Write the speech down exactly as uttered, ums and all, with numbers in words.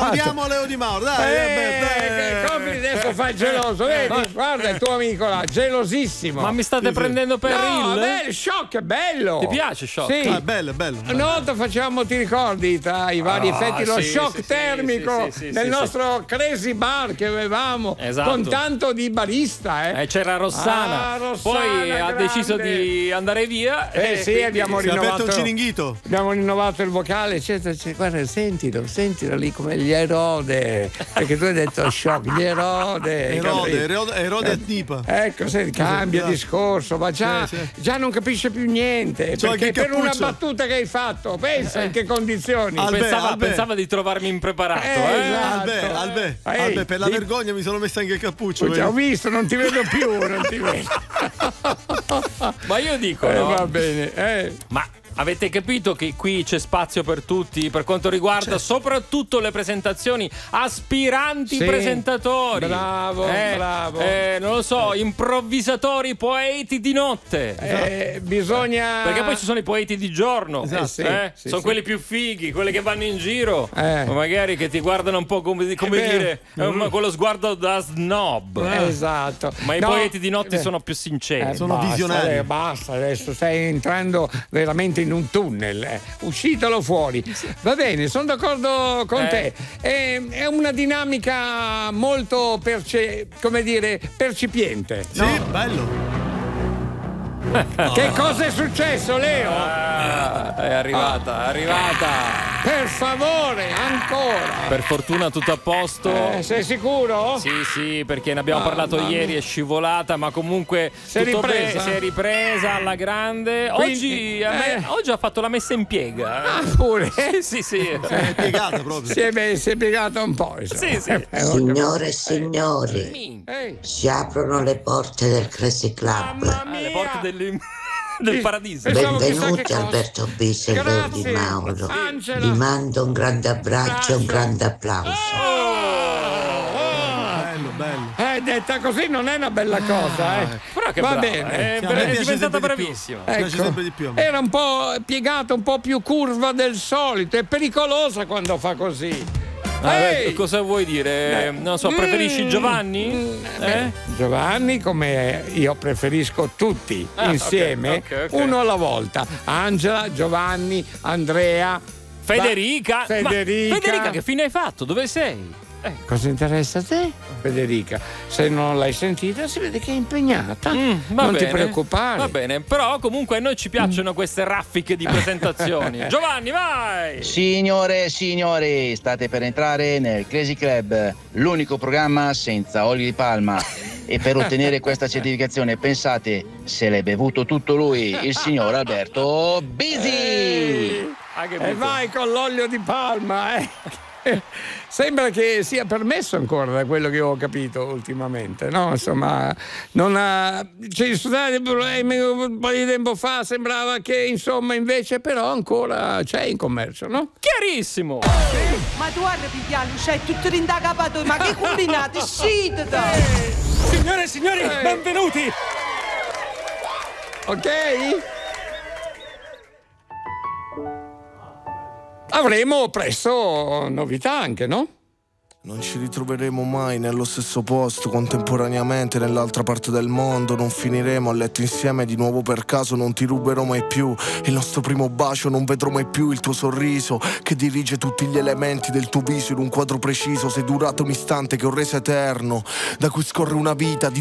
Applaudiamo Leo Di Mauro, dai. Eh, dai, Compri adesso fa il geloso, vedi? Ma- Guarda il tuo amico là, gelosissimo. Ma mi state Sì, sì. prendendo per No, il? bello, Shock è bello. Ti piace Shock? Sì. Ah, è bello, è bello. bello. Una volta facevamo, ti ricordi, tra i vari Ah, effetti, lo sì, shock sì, sì, termico sì, sì, del sì, nostro Crazy Bar che avevamo, Esatto. con tanto di barista, eh. Eh, c'era Rossana. Ah, Rossana, Poi ha grande. deciso di andare via. Eh e sì, quindi- abbiamo Si è aperto rinnovato un ciringhito. Abbiamo rinnovato il vocale, eccetera, eccetera. Guarda, sentilo, sentilo lì come gli erode. Perché tu hai detto shock, gli erode. Erode, capito? Erode, Erode a Tipa. Ecco, se cambia Sì, discorso, ma già, Sì, sì. già non capisce più niente. C'ho Perché anche il per una cappuccio. battuta che hai fatto, pensa in che condizioni. Albe, Pensava, Albe. pensava di trovarmi impreparato. Eh, Eh, esatto. Albe, Albe, Ehi, Albe, per la di- vergogna mi sono messa anche il cappuccio. Ho già vedi? visto, non ti vedo più, non ti vedo. Ma io dico, Eh, no? va bene, eh. Ma avete capito che qui c'è spazio per tutti per quanto riguarda soprattutto le presentazioni, aspiranti Sì. presentatori. Bravo, Eh, bravo. eh, non lo so, improvvisatori, poeti di notte. Eh, bisogna. Perché poi ci sono i poeti di giorno, Esatto. sì, eh? sì, sono sì. quelli più fighi, quelli che vanno in giro, Eh. o magari che ti guardano un po' come, come È vero. dire, eh, ma con lo sguardo da snob. Esatto. Ma i No, poeti di notte eh, sono più sinceri. eh, Sono basta, visionari. eh, basta, adesso stai entrando veramente in un tunnel. eh. Uscitelo fuori. Va bene, sono d'accordo con Eh. te. È, è una dinamica molto perce- come dire, percipiente. Sì, no? bello. Che cosa è successo, Leo? Ah, è arrivata, è arrivata. Per favore, ancora. Per fortuna tutto a posto. Eh, sei sicuro? Sì, sì, perché ne abbiamo Mamma parlato mia. ieri, è scivolata, ma comunque Si è tutto ripresa? bene, si è ripresa alla grande. Quindi, oggi, a me- eh. oggi ha fatto la messa in piega. Ah, pure. Sì, sì, sì. È piegata proprio. Si è, si è piegato un po'. insomma. Sì, sì. Eh, eh, Signore e signori, Mi- Ehi, si aprono le porte del Crazy Club. mamma ah, mia. le porte del, del Sì. paradiso. Pensavo chissà Benvenuti che cosa. Alberto Bisi e Leo Di Grazie, Mauro. Angela. Vi mando un grande abbraccio e un Abbraccio. grande applauso. Bello, bello. Eh, detta così non è una bella cosa, eh. Però che Va brava, bene. È, Sì, a me è piace diventata sempre di più. bravissima. Mi piace sempre di più a me. Era un po' piegata, un po' più curva del solito. È pericolosa quando fa così. Ah, beh, Ehi! cosa vuoi dire? Non so, preferisci Mm, Giovanni? mm, Eh? beh, Giovanni, come io preferisco tutti Ah, insieme, ok, ok, ok. uno alla volta. Angela, Giovanni, Andrea, Federica. Federica. Ma Federica, che fine hai fatto? Dove sei? Cosa interessa a te, Federica? Se non l'hai sentita, si vede che è impegnata. Mm, va non bene, ti preoccupare. Va bene, però comunque a noi ci piacciono queste raffiche di presentazioni. Giovanni, vai! Signore e signori, state per entrare nel Crazy Club, l'unico programma senza oli di palma. E per ottenere questa certificazione, pensate, se l'è bevuto tutto lui, il signor Alberto Bisi. Ah, che E brutto. vai con l'olio di palma, eh. Sembra che sia permesso ancora, da quello che ho capito ultimamente, no? Insomma, non ha. Ci sono stati problemi un po' di tempo fa, sembrava che insomma invece però ancora c'è in commercio, no? Chiarissimo! Ma tu guarda pigliarlo, c'hai tutto rindacapato, ma che combinate? Scite da! Signore e signori, Ehi. benvenuti! Ok? Avremo presto novità anche, no? Non ci ritroveremo mai nello stesso posto contemporaneamente nell'altra parte del mondo. Non finiremo a letto insieme di nuovo per caso. Non ti ruberò mai più il nostro primo bacio. Non vedrò mai più il tuo sorriso che dirige tutti gli elementi del tuo viso in un quadro preciso. Sei durato un istante che ho reso eterno, da cui scorre una vita di